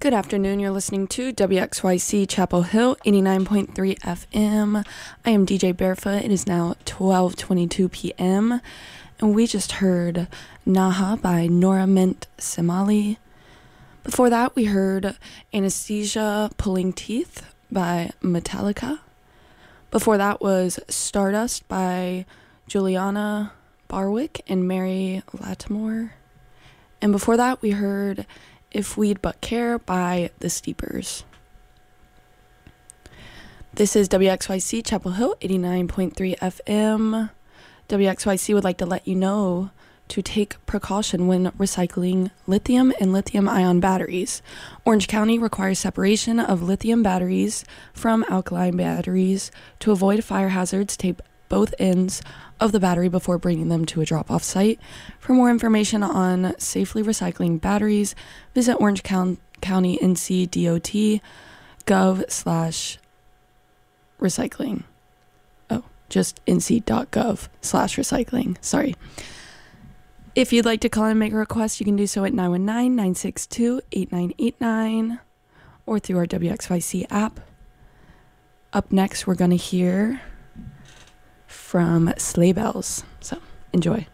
Good afternoon. You're listening to WXYC Chapel Hill 89.3 FM. I am DJ Barefoot. It is now 12:22 p.m. and we just heard Naha by Nora Mint Semali. Before that, we heard Anesthesia Pulling Teeth by Metallica. Before that was Stardust by Juliana Barwick and Mary Latimore. And before that, we heard If We'd But Care by The Steepers. This is WXYC Chapel Hill 89.3 FM. WXYC would like to let you know to take precaution when recycling lithium and lithium-ion batteries. Orange County requires separation of lithium batteries from alkaline batteries. To avoid fire hazards, tape both ends of the battery before bringing them to a drop-off site. For more information on safely recycling batteries, visit Orange County NCDOT gov/recycling. Oh, just nc.gov/recycling. Sorry. If you'd like to call and make a request, you can do so at 919-962-8989 or through our WXYC app. Up next, we're going to hear from Sleigh Bells. So, enjoy.